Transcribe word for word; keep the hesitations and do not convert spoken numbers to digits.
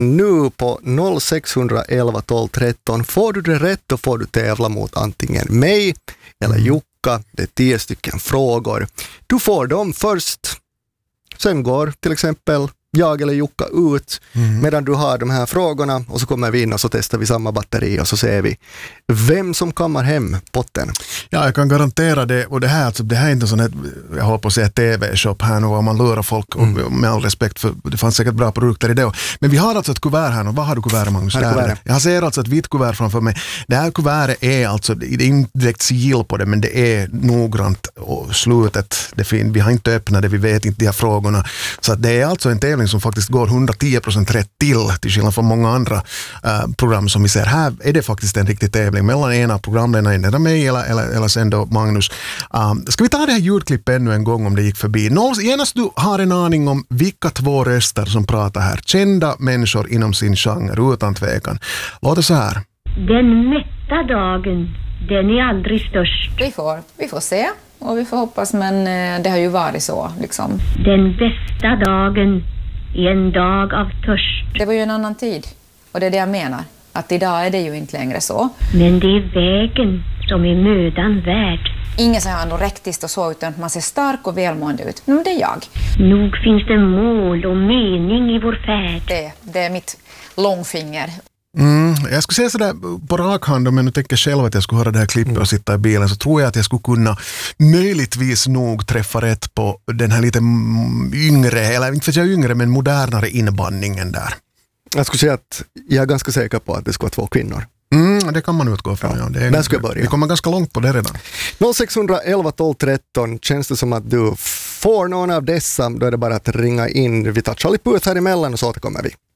nu på noll sex ett ett tolv tretton. Får du det rätt, då får du tävla mot antingen mig eller Jukka. Det är tio stycken frågor. Du får dem först. Sen går till exempel jag eller Jukka ut mm. medan du har de här frågorna, och så kommer vi in och så testar vi samma batteri och så ser vi vem som kommer hem potten. Ja, jag kan garantera det, och det här, alltså, det här är inte sån här, jag håller på att säga tv-shop här nu, var man lurar folk, och, mm. med all respekt, för det fanns säkert bra produkter i det. Men vi har alltså ett kuvert här, och vad har du kuvert, Magnus? Här är kuvert. Jag ser alltså ett vitt kuvert framför mig. Det här kuvertet är alltså, det är inte direkt sigill på det, men det är noggrant och slutet. Det fin- vi har inte öppnat det, vi vet inte de här frågorna. Så att det är alltså en tävling som faktiskt går hundratio procent rätt till, till skillnad från många andra uh, program som vi ser. Här är det faktiskt en riktig tävling mellan ena programledarna, eller mig eller, eller, eller sen då Magnus. Um, ska vi ta det här ljudklippet ännu en gång om det gick förbi? Någon, genast du har en aning om vilka två röster som pratar här. Kända människor inom sin genre, utan tvekan. Låter så här. Den mätta dagen, den är aldrig störst. Vi får, vi får se. Och vi får hoppas, men det har ju varit så liksom. Den bästa dagen är en dag av törst. Det var ju en annan tid. Och det är det jag menar. Att idag är det ju inte längre så. Men det är vägen som är mödan värd. Ingen säger anorektiskt och så, utan att man ser stark och välmående ut. Men det är jag. Nog finns det mål och mening i vår färd. Det, det är mitt långfinger. Mm, jag skulle säga sådär på rak hand, om jag nu tänker själv att jag skulle höra det här klippet och sitta i bilen, så tror jag att jag skulle kunna möjligtvis nog träffa rätt på den här lite yngre, eller inte för att jag är yngre, men modernare inbandningen där. Jag skulle säga att jag är ganska säker på att det ska vara två kvinnor. Mm, det kan man utgå från. Ja. Ja, det är där ska jag börja. Vi kommer ganska långt på det redan. noll sex ett ett tolv tretton, känns det som att du får någon av dessa, då är det bara att ringa in. Vi tar Charlie Puth här emellan och så återkommer vi.